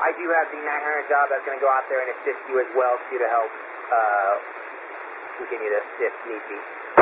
I do have the 900 job that's going to go out there and assist you as well, too, to help continue this if need be.